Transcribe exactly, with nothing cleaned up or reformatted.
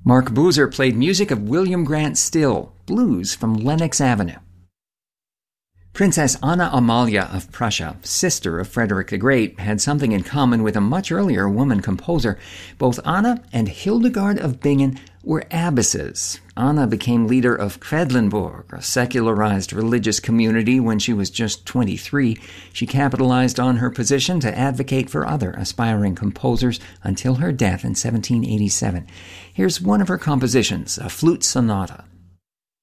Mark Boozer played music of William Grant Still, blues from Lenox Avenue. Princess Anna Amalia of Prussia, sister of Frederick the Great, had something in common with a much earlier woman composer. Both Anna and Hildegard of Bingen were abbesses. Anna became leader of Quedlinburg, a secularized religious community, when she was just twenty-three. She capitalized on her position to advocate for other aspiring composers until her death in seventeen eighty-seven. Here's one of her compositions, a flute sonata.